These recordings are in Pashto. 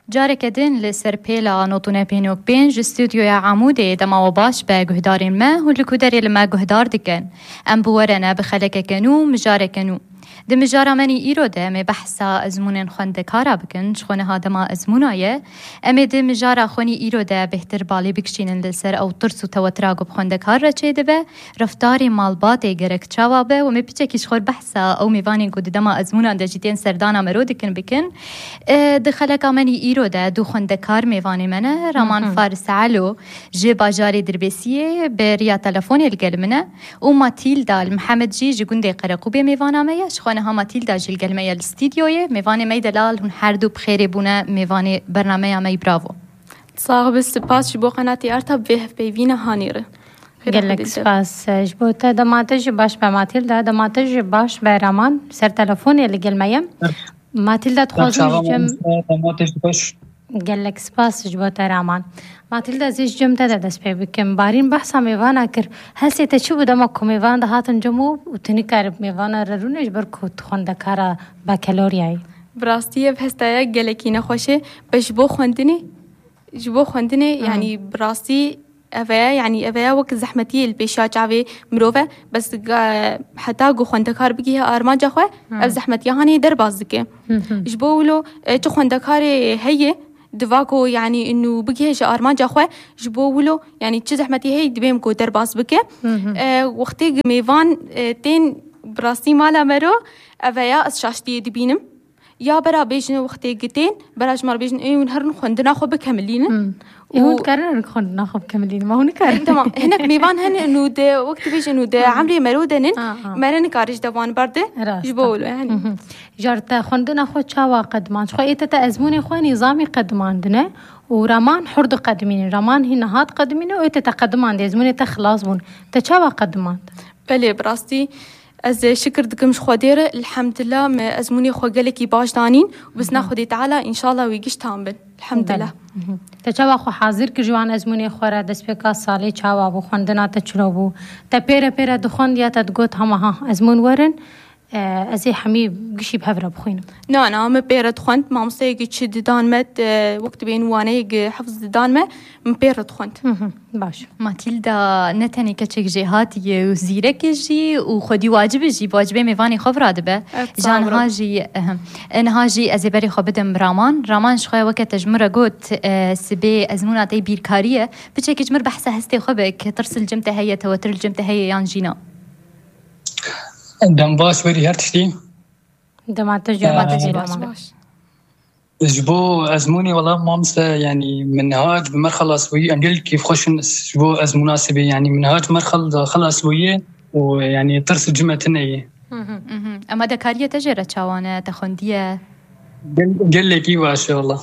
جارك دين لسربيلا نوتونا بينوك بين جستوديو يا عمودي دما وباش بجهدار ما هو الكودري لما جهدار دكان أم بورنا بخلك كنو مجار كنو دم جارا مني إيرو ده مي بحثا أزمونن خوند كارا بكن شخونه هذا ما أزمونايه أمي دم جارا خوني إيرو ده بهتر بالي بكشين لسر أو ترسو توتراغو بخوند كارا چه ده رفتاري مالباتي جرك چوابه ومي بيچه كيش خور بحثا أو ميواني قد دما أزمونا ده جيتين سردانا مرو دكن بكن دخلك مني إيرو ده دو خوند كار ميواني منه رامان فارس علو جيبا جاري دربسيه بريا تلفوني القلمنه وماتيلدا المحمد جي قندي قرقو بي ميوانا ميه شخونه ها ماتيلدا جي القلميه الاستديويه ميواني مي دلال هن هر دو بخير بونه ميواني برنامه مي برافو صاغ بالسباس جبو قناتي ارتب به بيفينا هانيره قالك سباس جبو تا دماتج باش با ماتيلدا دماتج باش با رامان سر تلفوني القلميه ماتيلدا تخوزو جم دماتج باش قالك سباس جبوتا رامان ماتيلدا زيش جمتا دا دست بي بكم بارين بحثا ميوانا كر هسي تشوفو دمكو ميوان دا هاتن جمو وتنكار ميوانا ررونش بركو تخوندا كارا باكالورياي براستيه بهستايا قالكي نخوشه باش بو خوندني يعني براستي أفيا يعني أفيا وقت زحمتي البيشة جاوي مروفة بس حتى جو خوندكار بيجيها أرماجة خوه زحمتي هاني دربازك جبولو جو خوندكار هي دواكو يعني إنه بيجيها شو أرماجة خوه جبولو يعني تش زحمتي هي دبيم كو درباز بك وقتي ميفان تين براسي مالا مرو أفيا أشاشتي دبينم يا برا بيجن وقتي قتين براج مار بيجن ايه ونهرن خوندنا خو بكملين هو كرر خوندنا خو بكملين ما هو نكر تمام هناك ميبان هن انه ده وقت بيجن انه ده عمري مرودن مرن كارج دوان برده جبول يعني جرت خوندنا خو تشاوا قدمان خو ايتا ازموني خو نظامي قدماندنا ورامان حرد قدمين رامان هي نهاد قدمين وايتا قدمان دي ازموني تخلاص بون تشاوا قدمان بلي براستي از شكر دكمش خوديره الحمد لله ما ازموني خو قالكي باش دانين وبس ناخذ تعالى ان شاء الله ويجيش تامل الحمد لله تچوا خو حاضر کی جوان ازموني خو را دس پکا سالي چاوا بو خوندنا تچروبو تا پیره دخوند یا تدگوت همها ازمون ورن ازي حميد قشي بهفره بخوينه انا ما بيره دخوند ما مسيقي تشد دان مت وقت بين واني حفظ دان ما بيره دخوند باش ماتيلدا نتني كتشك جهاتي وزيرك جي وخدي واجب جي واجبي ميفاني خبره دبه جان هاجي ان هاجي ازبري خبدم رامان شخوي وقت تجمره قوت سبي ازمونه تي بيركاريه بتشك جمر بحثه هستي خبك ترسل جمته هي توتر الجمته هي يانجينا دم باش وري هرتشتي دماتج رامان جبو أزموني والله مامس يعني من هاج بمرحلة أسبوعية أنجل كيف خوشن جبو أزمناسبة يعني من هاج مرحلة خلاص أسبوعية ويعني ترس الجمعة تنية أما دكارية تجرى تشاوانا تخندية قل لك إيوه إن شاء الله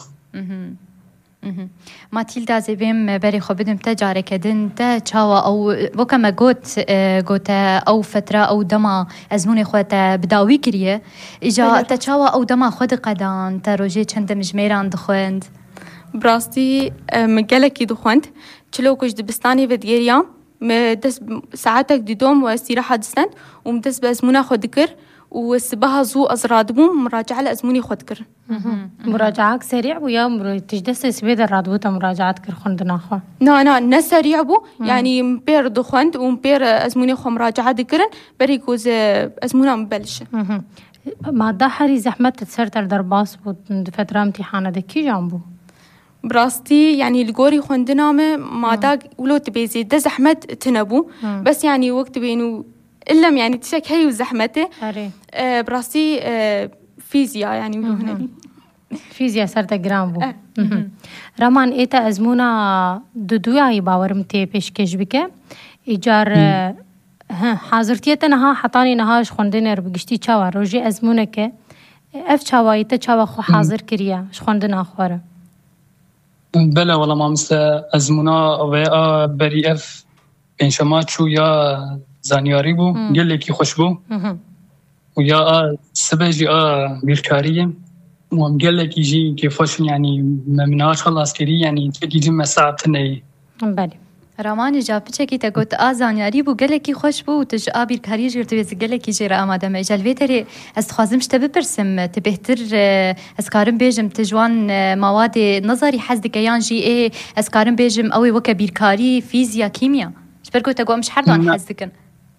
ماتيلدا زبيم بري خو بدم تجاري كدن تا تشاوا او وكما قوتا او فتره او دما ازموني خوتا بداوي كريه اجا تشاوا او دما خود قدان تا روجي چند مجميران دخوند براستي مقالكي دخوند تشلوكش دبستاني وديريام مدس ساعتك دي دوم واستراحه دستن ومدس بازمونا خود ذكر وسبها زو أزرادبو مراجعة لأزموني خودكر مراجعة سريع ويا تجدس سبيد الرادبوتا مراجعة كر خوندنا خو نسريع بو يعني مبير دخوند ومبير أزموني خو مراجعة ذكرن بري جوز أزمونا مبلش ما دحري زحمت تسرتر درباس بو فترة امتحانة دكي جنبو براستي يعني الجوري خوندنا ما داق ولو تبيزي ده زحمت تنبو بس يعني وقت بينو إلا يعني تشك هي وزحمته براسي فيزياء يعني هنا فيزياء صارت جرامبو رامان إيتا أزمونا دودويا باورمتي بيشكش بك إيجار حاضرتيتنا ها حطاني نهاش خوندنا ربقشتي چاوا روجي أزمونك اف چاوا إيتا چاوا خو حاضر كريا شخوندنا خواره بلا والله ما مثل أزمونا ويا بري اف بينشمات شو يا زانياري بو قال لك خوش بو ويا سبجي بيركاريه وقال لك يجي كيفاش يعني ما مناش خلاص كري يعني تجي جمع صعب تني بالي رامانی جا بچکی تا گوت آزانیاری بو گلکی خوش بو تج آبیر کاری جرت ویز گلکی جرا آماده می جلوی تری از خوازم شته بپرسم تبهتر از کارم بیجم تجوان مواد نظری حزد کیان جی ای از کارم بیجم اوی وک بیرکاری فیزیا کیمیا شبر گوت گو مش حردان حزد کن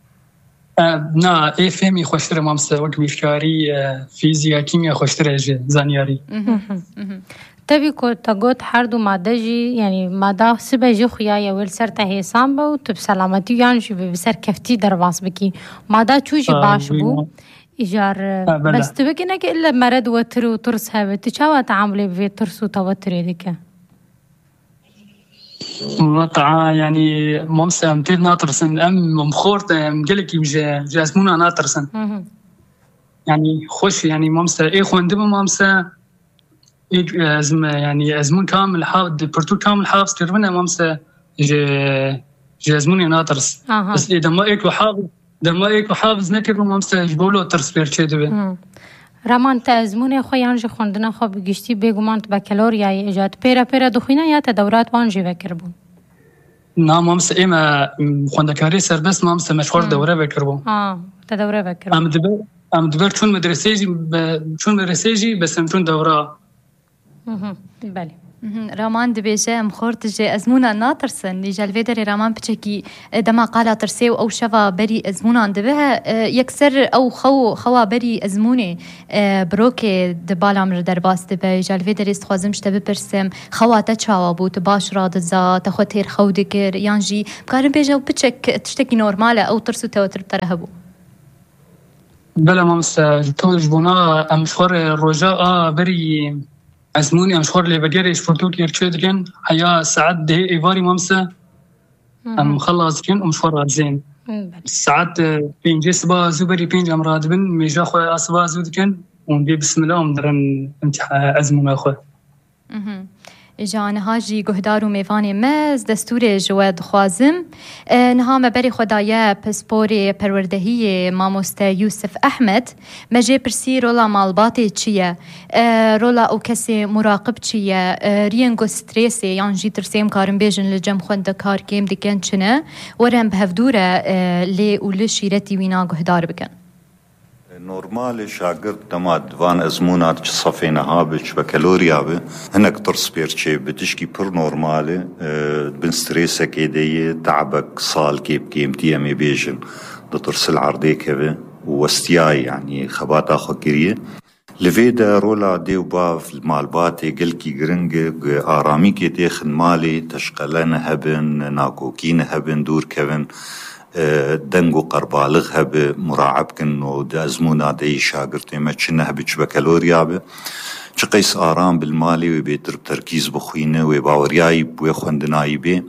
نه ای فهمی خوشتر مامسته وک بیرکاری فیزیا کیمیا خوشتر زانیاری تبي كنت قلت حردو مادة جي يعني مادة سبا جي خيايا والسر تهي سامبا وتب سلامتي يعني شو بسر كفتي درباس بكي مادة چوشي باش بو إيجار بس تبكي نك إلا مرض وتر وترس هابت تشاوى تعاملي بفي ترس وتوتر ديك مطعا يعني مامسة متيد ناطرسن مخورت مجلكي جاسمونا ناطرسن يعني خوش يعني مامسة ايه خوندبه مامسة يعني أزمون كامل حافظ برتو كامل حافظ تربنا مامسة جازموني ناطرس بس إذا ما إيك وحافظ نكر مامسة جبولو ترس بيرشي دبي رامان تأزموني خويان جي خوندنا خو بگشتي بيگومانت بكالوريا إجاد بيرا دخوينا يا تدورات وانجي بكربون نعم مامسة إيما خوندكاري سربس مامسة مشغول دورة بكربون تدورة بكربون أم دبر چون مدرسيجي بس چون دورة بله رامان دبیجه ام خورت جه ازمونا ناترسن جلوه داری رامان بچکی دما قالا ترسیو او شوا بری ازمونا دبه یکسر او خوا بری ازمونه بروک دبالا مر درباس دبه جلوه داری استخوازم شته بپرسم خوا تا چاوا بود باش راد زا تا خو تیر خو دکر یانجی بکارم بیجه و بچک تشتکی نورماله او ترسو توتر بترهبو بلا مامسا جتوج بونا امشوار رجاء بری أزموني أمشخور اللي بقريش فرتوك يرشدكن حيا ساعات ده إيفاري مامسة أم خلص كن أمشخور زين ساعات بينجي سبا زوبري بينج أمراد بن ميجا خوي أسبا زودكن ونبي بسم الله ومدرن امتحان أزمون أخوي جا نهاجي گهدار و میوانی مز دستور جواد خوازم نها مبری خدایه پسپوری پروردهی ماموسته یوسف احمد مجه پرسی رولا مالباتی چیه رولا او کسی مراقب چیه رینگو ستریسی یان جی ترسیم کارم بیجن لجم خونده کار کم دیکن چنه ورم بهفدوره لی اول شیرتی وینا گهدار بکن نورمال شاگرد دماد وان ازمونات صفينا هابش بكالوريا به هناك ترس بيرشي بتشكي بر نورمال بن ستريسا كيديه تعبك صال كيم تيامي بيجن دترس العرضي كبه واستياي يعني خبات اخو كريه لفيدا رولا ديو باف المالباتي قلكي جرنج آرامي كي تيخن مالي تشقلنا هبن ناكوكين هبن دور كبن دنگو قربالغ هبه مراعب كنو دا ازمونا دي شاگرتي ما چنه بچ بكالوريا به چقيس آرام بالمالي وبيتر بتركيز بخوينه وباورياي بوي خوندناي به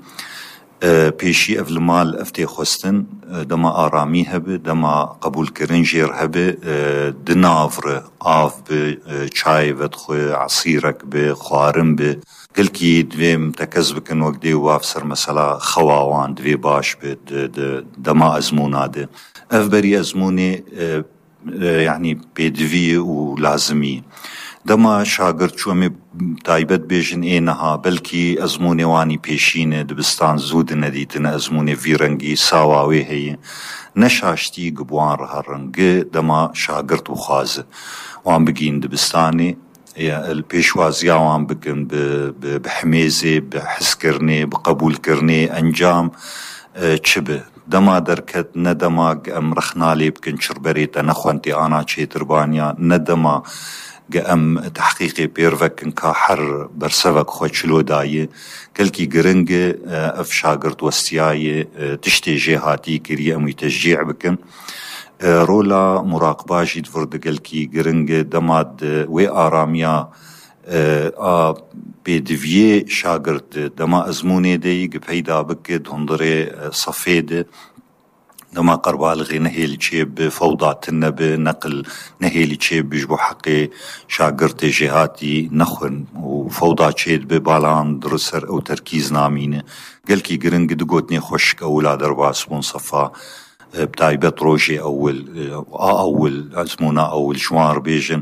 پیشی اول مال افتی خواستن دما آرامی هبه دما قبول کرن جیر هبه دنافر آف به چای ودخوی عصیرک به خوارم به گلکی دویم تکز بکن وقت دی وافسر مثلا خواوان دوی باش به دما ازمونا ده اف بری ازمونی يعني بيدوي ولازمي دما شاگرد چومی تایبت بیشن اینها بلکی ازمونه وانی پیشینه دبستان زود ندیتن ازمونه ویرنگی ساواوی هی نشاشتی گبوان رها رنگ دما شاگرد بخوازه وان بگین دبستانی البيشوازيا وان بكن بحميزه بحس كرني بقبول كرني انجام چبه دما دركت ندما ام رخنالي بكن شربريتا نخوانتي انا چه تربانيا ندما ام تحقيقي بيرفكن كحر برسفك خوشلو داي كلكي جرنج اف شاگرد وستياي تشتي جهاتي كري ام تشجيع بكن رولا مراقبه جيد فردقلكي جرنج دماد وي آراميا بيدفيه شاگرد دما ازموني دي قبهيدا بكد هندري صفيد دما قربالغي نهيلي تشيب فوضى تنب نقل نهيلي تشيب بجبو حقي شاگرد جهاتي نخن وفوضى تشيد ببالان درسر او تركيز نامينه قلكي جرنج دقوتني خشك اولا درباس منصفا بتايبت روجي أول أزمونا أول شوار بيجن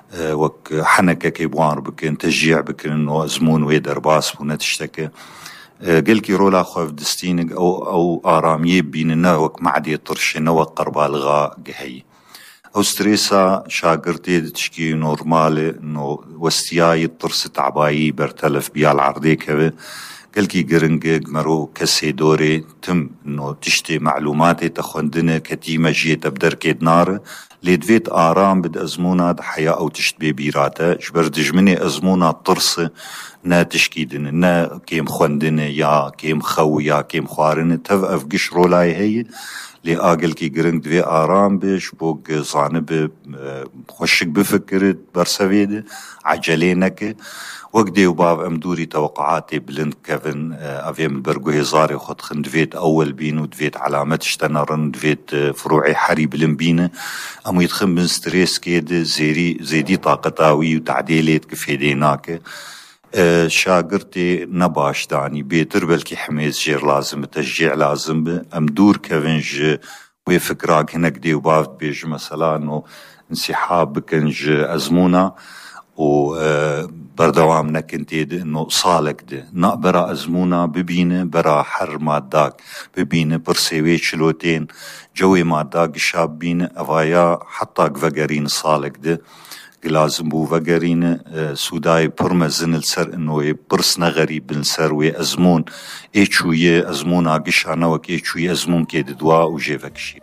وك حنكة كيبوار بكن تشجيع بكن إنه أزمون ويدر باس ونتشتكي قلكي رولا خوف دستينك أو آرامية بيننا وك معدي طرشنا وقربالغا قهي أو ستريسا شاقرتي تشكي نورمالي إنه وستياي الطرس تعبايي برتلف بيال عرضي كبه قلكي قرنقق مرو كسي دوري تم إنه تشتي معلوماتي تخوندنا كتيمة جيت بدركة نار ليدفيت آرام بد أزمونا حياة أو تشت بيبيراتا جبر دجمني أزمونا طرس نا تشكيدن نا كيم خوندن يا كيم خو يا كيم خوارن تفقف قش رولاي هي لي آقل كي قرنق دوي آرام بش بوق صانب خوشك بفكرت برسويد عجلينك وقدي وباب أمدوري توقعاتي بلند كيفن أفيم البرقو هزاري وخد خندفيت أول بينو دفيت علامات اشتنرن دفيت فروعي حري بلنبينة أمو يتخم من ستريس كيد زيدي طاقتاوي وتعديلات كفيديناك شاقرتي نباش داني بيتر بلكي حميز جير لازم تشجيع لازم أمدور كيفنج ويفكراك هناك دي وباب بيج مثلا انه انسحاب بكنج أزمونا وبردوامنا كنتيد انه صالك ده نقبرا أزمونا ببينه برا حر ماداك ببينه برسيوي شلوتين جوي ماداك شاب بينه أفايا حطاك فقرين صالك ده لازم بو فقرين سوداي برمزن السر انه برسنا غريب السر ويأزمون ايشوية أزمونا قشانا وك ايشوية أزمون كيد دواء وجيفك شي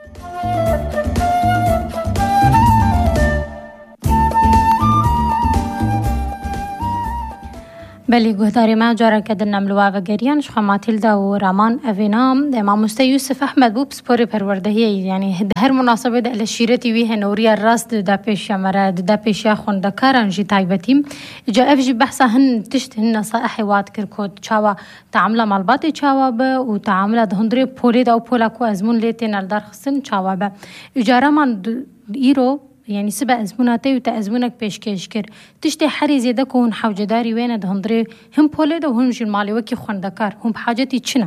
بلی گهداری ما جارا کدن نملوا و گریان شخص ماتیلدا و رامان اوینام ما مستی یوسف احمد بو بسپوری پروردهی یعنی هر مناسبه دل شیرتی ویه نوریا راست دا پیش مراد دا پیش خونده کارن جی تایبتیم جا افجی بحثا هن تشت هن نصائح واد کرکود چاوا تعامل مالبات چاوا به و تعامل دهندری پولید او پولا کو ازمون لیتین الدار خسن چاوا به اجاره من ایرو يعني سبا أزموناتي وتأزمونك بيشكيش كر تشتي حري زيدا كون حوجداري وين دهندري هم بوليدا وهم جي المالي وكي خوندكار هم بحاجتي تشنا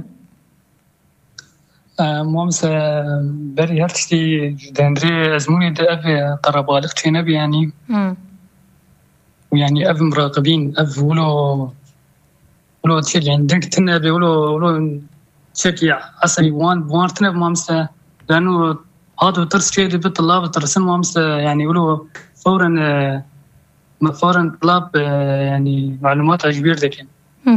مامس بري هرتشتي دهندري أزموني دا أف قربالق تشينب يعني ويعني أف مراقبين أف ولو تشيل يعني دنك تنبي ولو تشيكي عصري وان تنب مامس لأنه هذا ترس شيء بالطلاب ترسن مامس يعني يقولوا فورا طلاب يعني معلومات كبيرة ذكين.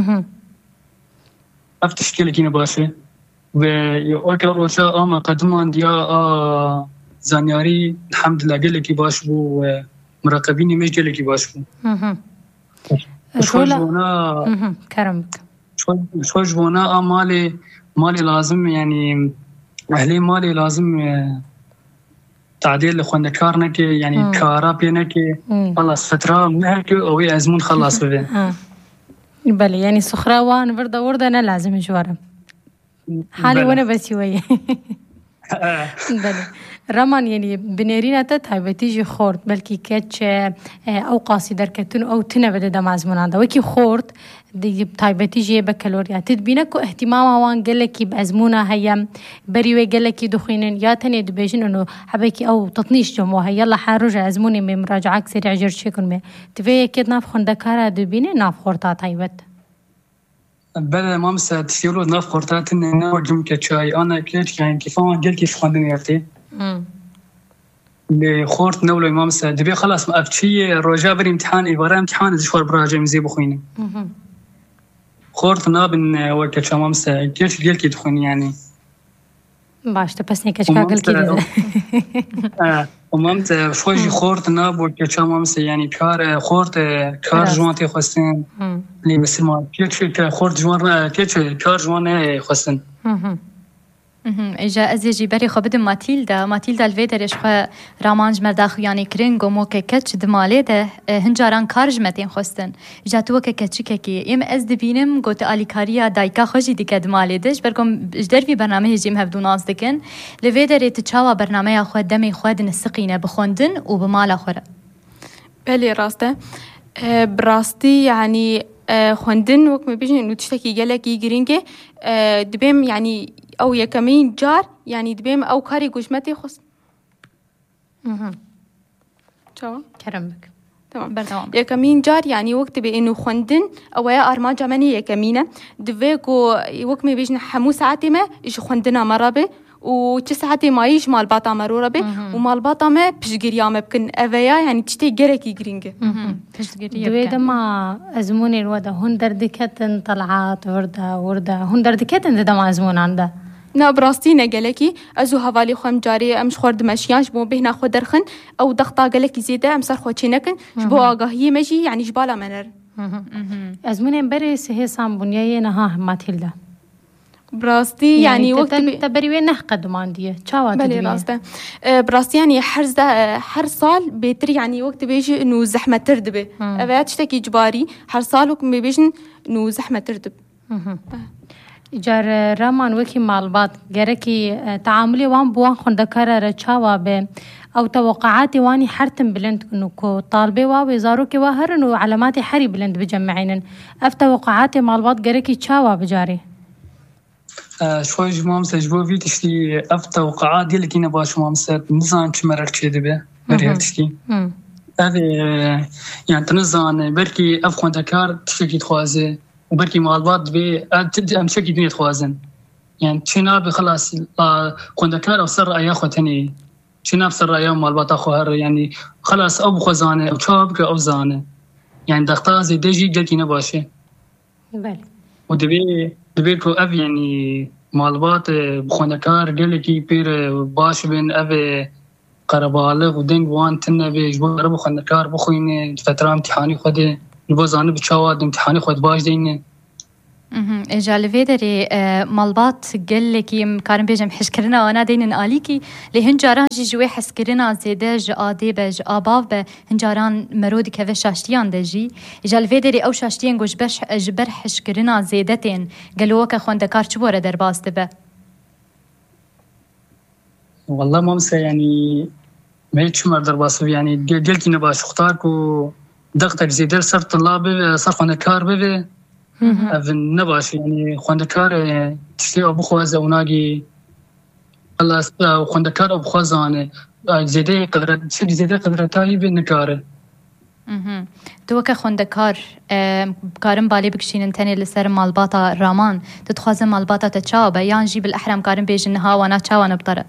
أفتشكل كينا باشة وأكثر روشة أما قدمان ديا زانياري الحمد لله قل لك باش بو مراقبيني مش قل لك باش بو. شوي جونا كرمك. شوي جونا مالي لازم يعني أهلي مالي لازم تعديل لخوان كارنك يعني كارا بينك خلاص فترة منك أو يعزمون خلاص ببين بلي يعني سخراوان ورده أنا لازم جوارم حالي وانا بس شوية بلي رمان يعني بنيرينا تتهاي بتيجي خورت بلكي كاتش أو قاسي دركتون أو تنبدأ دم عزمون هذا وكي خورت دي بتيجي بكالوريات تدبينك اهتمامها وان قالك بأزمونها هيا بريوي قالك دخينن يا تاني دبيجن إنه حبيكي أو تطنيش جموها يلا حرجع أزموني من مراجعة سريع جرشيكون مي تبي كده ناف خندكارا دبينه ناف خورتات هايبت بله مامس تشيلو ناف خورتات إنه جم كشاي أنا كيف يعني كيف أنا قلت كيف خندني أرتي لخورت نولو مامس دبي خلاص ما أفتشي رجع بري امتحان إبارة امتحان زشوار براجع مزي بخويني خورت نابن وقت شامامس كيف قلت كي تخوني يعني باش تبسني كيف قلت كده ومامس فوجي خورت ناب وقت شامامس يعني كار خورت كار جوانتي خستن لي بس ما كيف خورت جوان كيف كار جوان خستن إجا أزيجي بري خبدم ماتيلدا الفيدرش خو رامانج مرداخ يعني كرينغو موكا كتش دمالي ده هنجاران كارج متين خستن إجا توكا كتشي كي إم أز دبينم قوت آلي كاريا دايكا خوشي ديكا دمالي دش بركم إجدر في برنامج جيم هفدو ناس دكن لفيدري تتشاوى برنامج خو دمي خوادن السقينة بخوندن وبمالا خورا بلي راسته براستي يعني خوندن وكما بيجن إنه تشتكي جالك يجرينك دبيم يعني أو يكمين جار يعني دبيم أو كاري قشمتي خص. شو كرمك تمام. بردوام يكمين جار يعني وقت بإنه خندن أو يا أرماجة مني يكمينة دفيكو وقت ما بيجنا حمو ساعتي ما إيش خندنا مرابة وتسعتي ما يج مال باطا مرورة به ومال باطا ما بشجريا ما بكن أفيا يعني تشتي جركي جرينجة دويدا ما أزموني الودا هون دردكتن طلعات وردة هون دردكتن ده ما أزمون عنده نا براستينا جلكي أزو هفالي خم جاري أمش خورد مشيانش بو بهنا خود درخن أو ضغطا جلكي زيادة أمسر خوتشي نكن شبو آقاهي مجي يعني جبالا منر أزموني بري سهي سام بنياي نها ماتيلدا براستي يعني وقت تبري وين نحقد مانديه تشاوا بلي راسته براستي يعني هر صال بيتر يعني وقت بيجي انه زحمه تردبه ابيات تشتكي جباري هر صال وقت بيجي انه زحمه تردب جار رامان وكي مالبات جركي تعاملي وان بوان خندكرر تشاوا به او توقعاتي واني حرتم بلند انه كو طالبه ووزاروكي وهرنو علاماتي حري بلند بجمعين اف توقعاتي مالبات جركي تشاوا بجاري شوي جمام سجبو في تشتي أفتى وقعات دي لكينا باش مامسة نظام شمرر كده به بريها تشتي هذا يعني تنظام بركي أفخون تكار تشكي تخوازه وبركي معلومات بي أمشكي دنيا تخوازن يعني شنا بخلاص خون تكار أو سر أيا خوتني شنا بسر أيا معلومات أخوهر يعني خلاص أو بخوزانه أو شابك أو زانه يعني دختار زي دجي جلكينا باشه بله دبيكو أف يعني معلومات بخونكار قلقي بير باش بين أف قربالغ ودنگ وان تنه بجبار بخونكار بخوين فترة امتحاني خود البوزانه بتشاواد امتحاني خود باش دينه جالفي دري مالبات قال لك كارن بيجم حشكرنا وانا دين آليكي لهنجاران جوي حسكرنا زيده جادي بج اباب هنجاران مرود كف شاشتيان دجي جالفي دري او شاشتيان گوش بش جبر حشكرنا زيدتين قالوا ك خوندكار چبوره در باست به والله مامسه يعني ما يتشمر در باست يعني قلت نباش اختاركو دغتك زيده صار طلاب صار خوندكار به أفن نباش يعني خواندكار تشتي أبو خوازة وناقي الله خواندكار أبو خوازانه زيادة قدرة شد زيادة قدرة تاعي بالنكارة. دوكا خواندكار كارم بالي بكشين تاني لسر مالباطا رامان تتخوازن مالباطا تتشاوبة يعني جيب الأحرام كارم بيجنها وانا تشاوانا بطرة.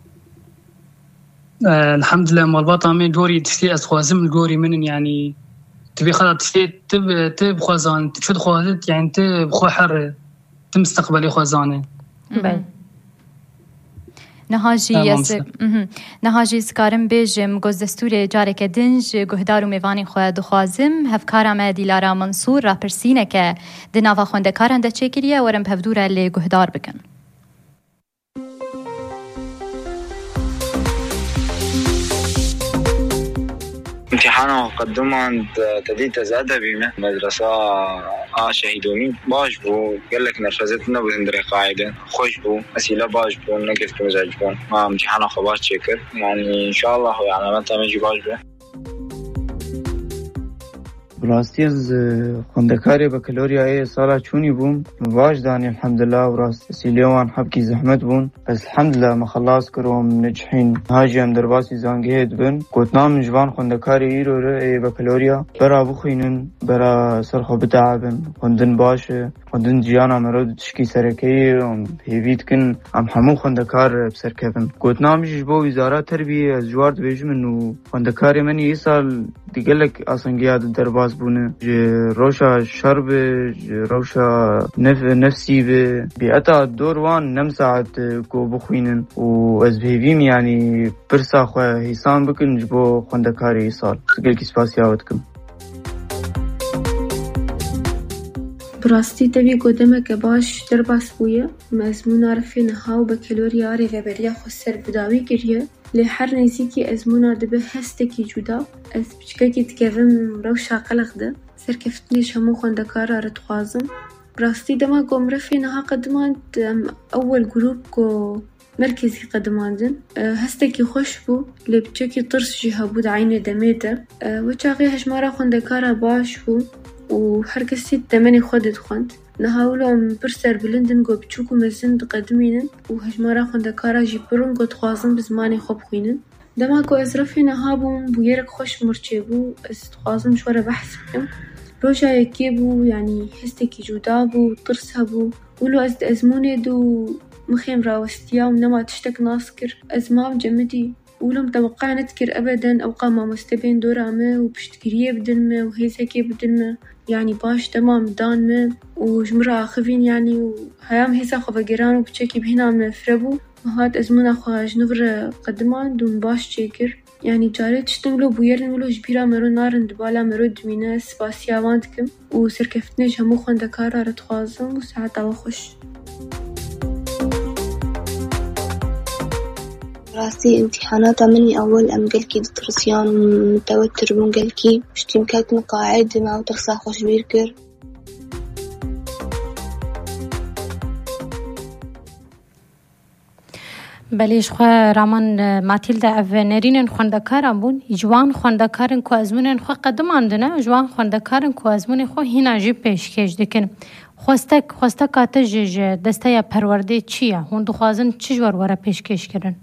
الحمد لله مالباطا مي جوري تشتي أسخوازم الجوري منن يعني تبي خلاص تشتي تب خوازان تشد خوازت يعني تب خو حر تمستقبلي خوازانه بله نهاجي سكارم بيجم گوز دستور جارك دنج گهدار و میوانی خو دخوازم هفکارا ما دیلارا منصور را پرسینه که دناوا خوندکاران ده چکریه ورم بهدوره لی گهدار بکن امتحانه قدموا تديت زادة بيمه مدرسة شهيدوني باش بو قال لك نرفزتنا بندري قاعدة خوش بو أسئلة باش بو نقف كمزاج بو ما امتحانه خباش شكر يعني إن شاء الله يعني متى مجي باش بو براستی از خوندکاری بکالوریا سالا چونی بوم واج دانی الحمدلله وراست سیلیوان حبکی زحمت بون بس الحمدلله ما خلاص کروم نجحین هاجم درباسی زانگهد بن گوتنام جوان خوندکاری ایرو ره بکالوریا برا بخوینن برا سرخو بتعبن خوندن باشه خوندن جیانا مرود تشکی سرکی هیوید کن ام همو خوندکار بسرکبن گوتنام جبو وزارت تربیه از جوارد بیجم انو خوندکاری منی ای سال دیگلک آسانگیاد درباس بونه روشا شرب روشا نفسي بيأتا الدور وان نمساعد كو بخوينن و ازبهيبيم يعني برسا خواه هيسان بكن جبو خوندكاري صار سقل كي سباسياوتكم براستی تبی قدمك باش درباس بويا مزمون عرفي نهاو بكالوريا ريفابريا خسر بداوي كريه لحر نزيكي أزمونا دبه هستكي جودا از بچكاكي تكفم روشا قلق ده سركفتني شمو خوندكارا رتخوازم براستي دما قوم رفي نها قدمان أول جروب كو مركزي قدمان هستكي خوش بو لبچكي طرس جيها بود عين دميده وچاقي هشمارا خوندكارا باش بو وحركسي تمني خودت خوند نهاولهم برسر بلندن قو بچوكو مزند قدمينن وهجمارا خوندكارا جي برون قو تخوازن بزماني خوب خوينن دماكو أزرفي نهابهم بويرك خوش مرتشبو استخازم شورا بحث بكم روشا يكيبو يعني هستكي جودابو طرسهبو ولو أزد أزموني دو مخيم راوستيا ونما تشتك ناسكر أزمام جمدي ولو متوقع نتكر أبدا أوقا ما مستبين دورامه وبشتكريه بدلمه وهيسكي بدلمه يعني باش تمام دانمه وجمرا خفين يعني وهيام هيسا خفا جيران وبتشكي بهنا مفربو وهات أزمونا خوا جنفر قدمان دون باش تشكر يعني جاري تشتملو بويرن ولو جبيرا مرو نارن دبالا مرو دمينة سباسيا وانتكم وسركفتنيش همو خوندكارا رتخوازم وساعتا وخوش راسي امتحانات مني أول أم قلكي دترسيان متوتر من قلكي اشتمكات مقاعد ما وترسا خوش بيركر بلیش خو رامان ماتیلدا اف نرینن خوندکارم بون جوان خوندکارن کو ازمونن خو قدماندنه جوان خوندکارن کو ازمون خو هینا جی پیشکش دکن خواسته کاتج دسته پرورده چیه هون دخوازن چی جور وره پیشکش کردن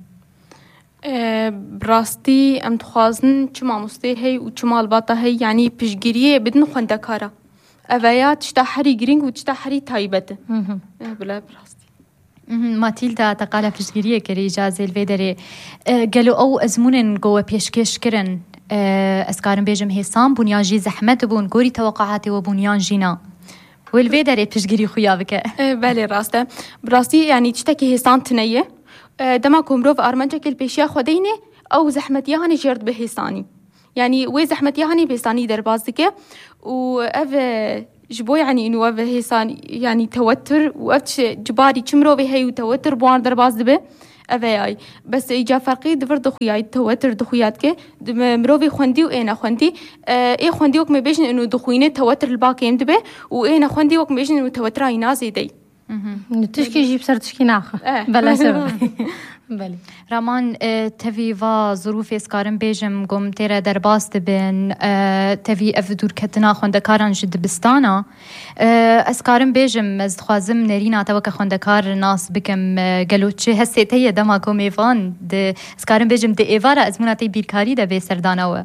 براستی ام دخوازن چه ماموسته هی و چه مالباتا هی يعني پیشگیریه بدن خوندکارا اویا تشتا حری گرینگ و تشتا حری تایبته بلا براستی ماتیلدا تقالا پیشگیریه کری اجازه الویدره گلو او ازمونن گوه پیشکش کرن اسکارن بیجم حسام بنیاجی زحمت بون گوری توقعاتی و بنیان جینا والویدره پیشگیری خویا بکه بله راسته براستی يعني تشتكي حسام تنیه دما كومروف أرمنجا كل بيشيا خدينه أو زحمتيا هني جرد بحساني يعني وي زحمتيا هني بحساني دربازك وأف جبو يعني إنه أف حساني يعني توتر وأفتش جباري كمروفي هي وتوتر بوان درباز دبه أفياي بس إيجا فرقي دفر دخوياي توتر دخوياتك مروفي خوندي وإنا خوندي إيه خوندي وك مبيشن إنه دخوينه توتر الباقي يمدبه وإنا خوندي وك مبيشن إنه توتر عينا زيدي تشكي جيب سر تشكي ناخه بلا سبب بله رامان تفي و ظروف اسکارم بیجم گم تیره در باست بین تفي اف دور کتنا خوندکاران جد بستانا اسکارم بیجم از خوازم نرینا توک خوندکار ناس بکم گلو چه هسته هی دما کوم ایوان د اسکارم بیجم د ایوارا از مناتی بیرکاری ده به سردانه و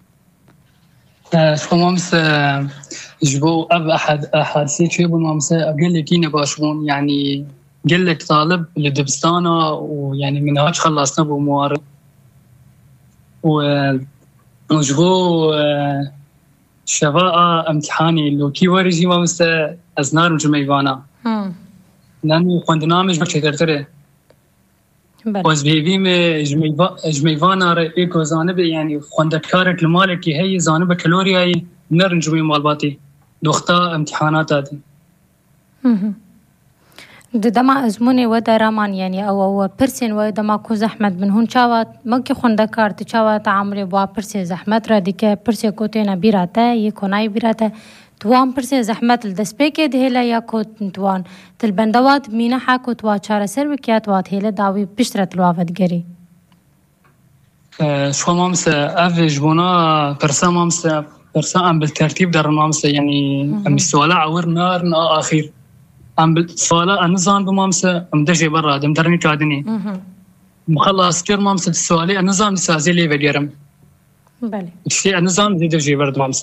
شمامس جبو أب أحد سيتشي بالمامسة أقول لك إني باشون يعني قل لك طالب لدبستانا ويعني من هاج خلصنا بموارد وجبو شفاء امتحاني لو كي ورجي مامسة أزنار مجمعيوانا لأنه خوندنا مش بكترتره وز بيبيم جمعيوانا رأيكو زانب يعني خوندكارك المالك هي زانب كالوريا نرنجوي مالباتي دوختا امتحانات هذه دما ازموني ودا رامان يعني او برسين ودما كو زحمت من هون چاوات مكي خوندکار ت چاوات عمري بوا برسي زحمت را ديكه برسي کوتينا بیراته يكوناي بیراته توان برسي زحمت الدسبيكه دهلا يا كو توان تلبندوات مينا حكو توا چاره سر وكيات وات هله داوي بشترت الوافد غري شو مامس افج بونا برسا مامس برسا ام بالترتيب در مامس يعني ام السؤال عور نار اخير ام بالسؤال النظام بمامس ام دجي برا دم درني كادني مخلص كير مامس السؤال النظام سازي لي بجرم بله شيء النظام دي دجي برد مامس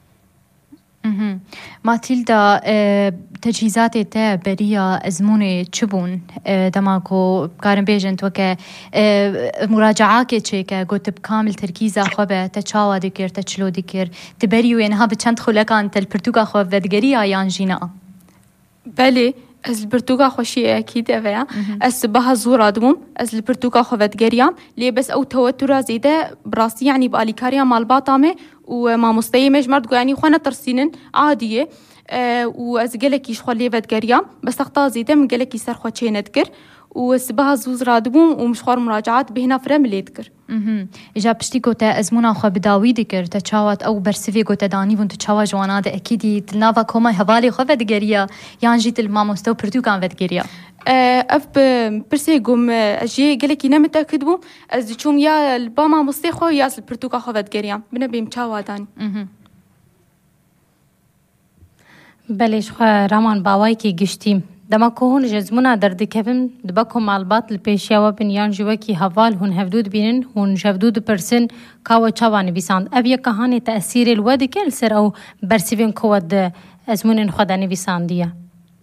ماتيلدا تجهيزات تا بريا ازموني تشبون دماكو كارن بيجن توك مراجعات تشيكا قلت بكامل تركيزا خوبه تشاوا ديكير تشلو ديكير تبريو انها بتشنت خلكان البرتغال خو ودغريا يانجينا بله از البرتغال خوشي اكيد افيا اس بها زورا دوم از البرتغال خو ودغريا لي بس او توتر زيده براسي يعني باليكاريا مال باطامه وما مستيمج مرد يعني خونا ترسينن عاديه واز قالكي شخو لي ودغريا بس اخطا زيده من قالكي سر خو تشي ندكر وسبها زوزرا دوم ومشخور مراجعات بهنا فرم ليدكر اجا بشتي كوتا ازمونا خو بداوي ديكر تشاوات او برسفي كوتا داني وانت تشاوا جوانا ده اكيدي تلنافا كوما هوالي خو ودغريا يان جيت الماموستو برتغال ودغريا اف برسي قوم اجي قالكي انا متاكد بو از تشوم يا الباما مستخو يا البرتغال خو ودغريا بنبي متشاوا داني بلش خو رامان باوای کی گشتیم دما كهون جزمونا دردي كفن دبكو معلبات البيشيا وبن يان جوكي هفال هون هفدود بينن هون جفدود برسن كاو چاوان بيساند ابيا كهاني تأثير الودي كالسر او برسيفين كود ازمونين خداني بيساندية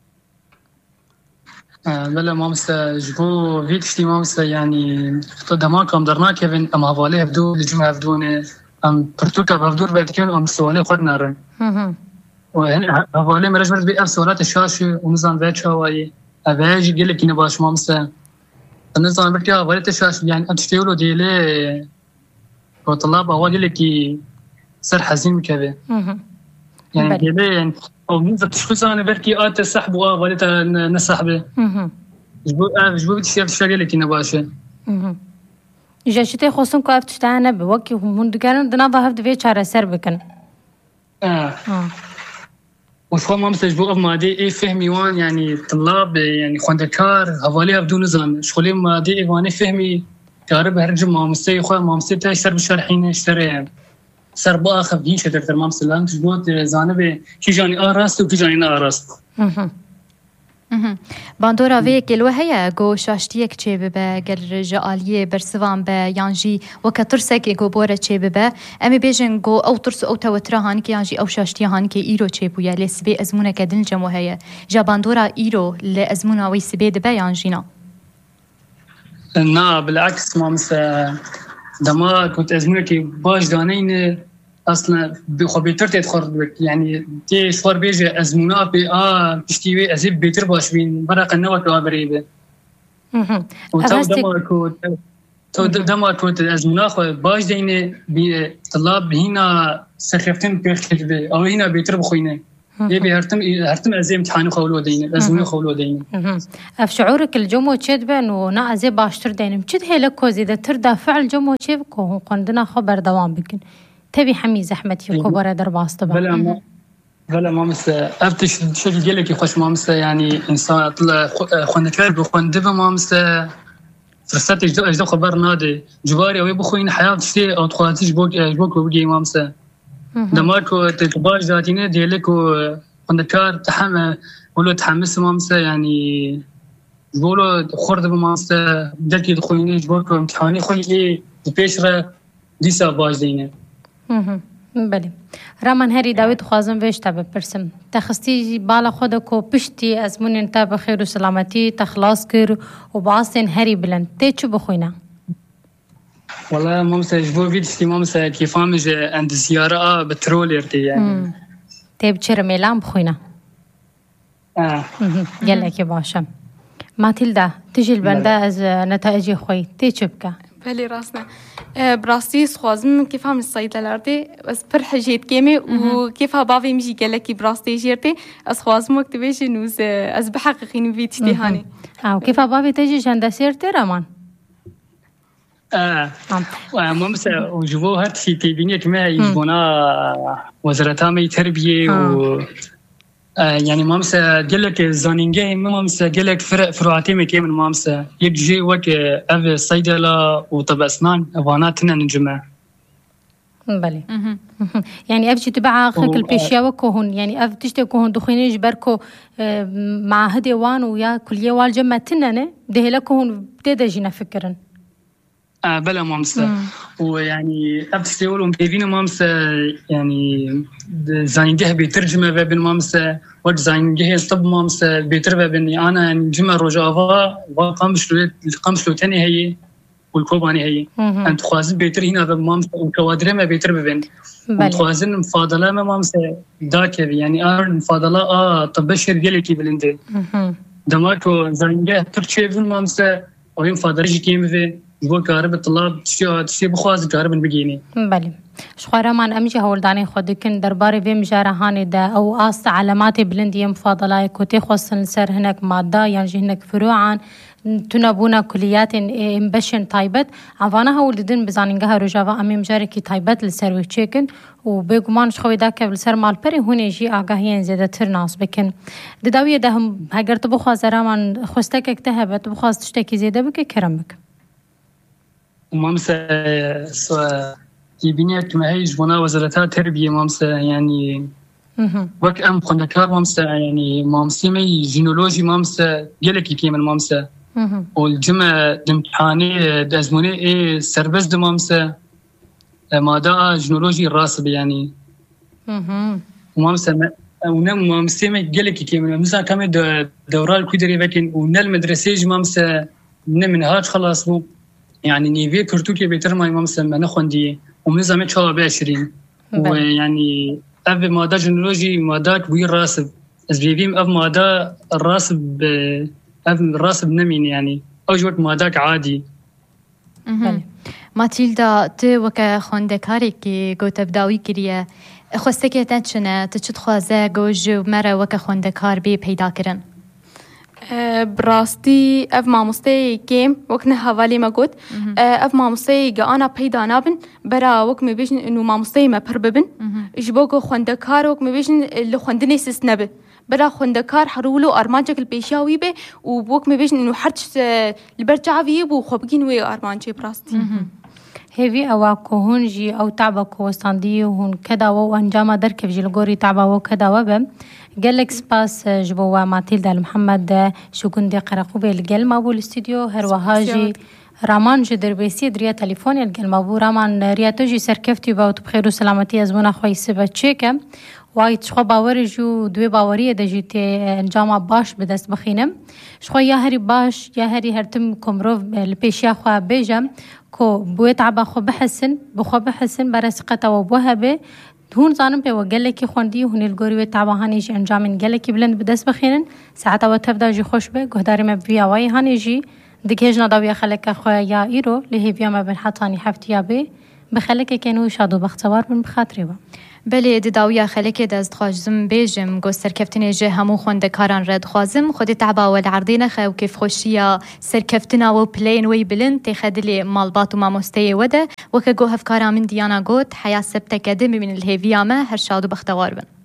بلا مامسا جبو فيتشتي مامسا يعني دما كم درنا كفن ام هفالي هفدو لجمع هفدون ام برتوكا هفدور بيتكن ام سوالي خدنا رن وهنا هفالي مرجبت بي سوالات الشاشة ونظام بيت شواي أباجي قال لك إنه باش مامسا النظام بيت هفالي الشاشة يعني أتشتيولو ديلي وطلاب أول قال لك سر حزين كذا يعني ديلي يعني أو نظام تشخيص أنا بركي السحب وهفالي نسحبه جبو بتشتيال قال لك إنه باشه جاشتي خصوصا كأف تشتانا بوكي هم دقالن دنابا هفد في شهر سر بكن وشو ما مسجبوا مادي إيه فهمي وان يعني طلاب يعني خندكار هفاليها بدون نظام شغلي مادي إيواني فهمي كارب هرجم ما مستي خو ما مستي تاشر بالشرحين اشتري سر بقى خفين شدر ما مسلم تجبوت زانبه كي جاني راست وكي جاني راست باندورا وی کلو هیا گو شاشتیک چه به گر جالیه برسوان به یانجی و کترسک گو بوره چه به امی بیشن گو او ترس او توتر هان کی یانجی او شاشتی هان کی ایرو چه بویا لسبی ازمونه کدن جمو هیا جا باندورا ایرو لازمونه وی سبی ده یانجینا نا بالعكس ما مس دما كنت ازمونه کی باش دانین اصلا بخو بيتر تدخل يعني تي شوار بيجي ازمونا بي بشتيوي ازيب بيتر باش بين برق النوت وابريبه تو دما كنت ازمونا خو باش دينه طلاب هنا سخفتن بيختلبه او هنا بيتر بخوينه يبي هرتم ازي امتحان خولو دينه ازمونه خولو دينه اف شعورك الجمو تشد بان ونا ازي باشتر دينه مشد هيلك كوزي ده تردا فعل جمو تشيبكو قندنا خبر دوام بكن تبي حمي زحمتي وكبر درباس طبعا بلا ما مس افتش شكل جلك يخش ما مس يعني انسان طلع خندكار بخندب ما مس فرصتي اجد خبر نادي جباري او بخوين حياه شيء او تخاتيش بوك بوجي ما مس دماركو تباج ذاتينه ديالك خندكار تحمل ولو تحمس ما مس يعني بقولوا خرد ما مس دلك يدخلوني جباركو امتحاني خوي بيشره ديسا باج دينه بله رامان هری داوید خوازم ویش تا بپرسم تخستی بالا خودکو پشتی ازمون انتا بخیر و سلامتی تخلاص کر و باستین هری بلند تی چو بخوینا؟ والله مامسا جبو فيدشتي مامسا كيفامج عند زيارة بترولير تي يعني تی بچر میلان بخوینا؟ يلا كي باشا ماتيلدا تجي البندا از نتائج خوي تی چو بکا؟ بله راسنا براستي خوازم كيف هم الصيدلة بس برحجيت كيمي وكيف بابي مشي قال لك براستي جيرتي خوازم وقت بيجي نوز از بحققين فيتشتي هاني وكيف بابي تجي جندا سيرتي رمان مامسا وجبو هات في تيبينية كما يجبونا وزارتها مي تربية و يعني مامسا قال لك زانينجي مامسا قال لك فروعاتي مكي من مامسا يبجي وك أف صيدلة وطب أسنان واناتنا نجمع بله يعني أفجي تبع خلق البيشيا وكوهن يعني أف تشتكوهن دخيني جبركو مع هدي وان ويا كلية والجمع تننه ده لكوهن بدأ فكرن بلا مامسا ويعني أبتستيولهم كيفين مامسا يعني زاينجه بيترجمة بين مامسا وزاينجه طب مامسا بيتربى بيني أنا يعني جمع رجافا وقامشلو تاني هي والكوباني هي أنت خوازن بيتر هنا بمامسا وكوادرة ما بيتر بين وخوازن مفاضلة ما مامسا داك يعني مفاضلة طبشر جلكي بلندي دماغو زاينجه ترشي بين مامسا وين فاضلة كيم في يقول كهرب الطلاب تشي بخواز كهرب بجيني. بله. شخيرا من أمشي هولداني خدكن درباري في مجارهاني دا أو أصل علامات بلندية مفاضلة كوتي خصن سر هناك مادة يعني هناك فروعا تنابونا كليات مبشن تايبت عفانا هولدين بزانينجها رجافا أمي مجاركي تايبت لسروي تشيكن وبيقومان شخوي داك بالسر مالبري هون يجي آگاهيين زيادة ترناس بكن دداوية دهم هاگر تبخواز رامان خستك اكتهبت بخواز تشتكي زيادة بك كرمك. مامسا يبيني كما هي جبنا وزارتها تربية مامسا يعني وك ام خوندكار مامسا يعني مامسيمي جينولوجي مامسا جلكي كيمن مامسا والجمع دمتحاني دازموني ايه سربز دمامسا مادا جينولوجي الراسب يعني ومامسا ونم مامسيمي جلكي كيمن مثلا كم دورال كودري لكن ونل مدرسة مامسا من هاج خلاص بو يعني نيفي كرتوكي بيترماي مامسا ما نخوندي ومنظمة شهر ب20 ويعني أب مادا جينولوجي مادا كبير راسب أزبيبيم أب مادا الراسب أب الراسب نمين يعني أوجوك ماداك عادي. ماتيلدا تو وكا خوندكاري كي قوت بداوي كريه خوستكي تنشنا تشد خوازه جوج مرة وكا خوندكار بي بيدا كرن. براستي اف ماموستي كيم وكنا حوالي ما قلت اف ماموستي انا بيدا نابن برا وك مبيجن انه ماموستي ما برببن جبوكو خوندكار وك مبيجن اللي خوندني سسنبه برا خوندكار حرولو ارمانجك البيشاوي به وبوك مبيجن انه حرش البرجعوي بو خوبكين وي ارمانجي براستي هيفي أواكو هونجي أو تعبكو وستاندي هون كدا وانجاما دركف جلغوري تعبا وكدا وبم قالك سباس جبوا ماتيلدا المحمد شو كندي قرقوبي الجل مابو الاستوديو هروهاجي رامان جدر بيسي دريا تليفوني الجل مابو رامان ريا تجي سركفتي باوت بخير وسلامتي أزمونا خوي سبا تشيكا وايد شخو باوري جو دوي باوريه دجيتي انجاما باش بدست بخينم شخو يا هري باش يا هري هرتم كومروف البيشيا خو بيجم كو بويت عبا خو بحسن برسقتا وبوهبه هون زانم بي وقالكي خوندي هون الغوري وتعبا هانيجي انجام قالكي بلند بدست بخينن ساعتا وتبدا جي خوش به قهداري مبيا واي هانيجي دكيجنا داويا خلك خويا ايرو لهي بيا ما بن حطاني حفتيا به بخلك كانوا شادو باختبار من بخاطري با بله داویا خلک دست خوازم بیجم گو سرکفتن جه همو خوندکاران رد خوازم خودی تعبا و العرضین خو کیف خوشیا سرکفتن و پلین وی بلند تخدلی مالبات و ماموستی وده و که گو هفکارا من دیانا گوت حیا سبت کدمی من الهیویامه هر شادو بختوار بن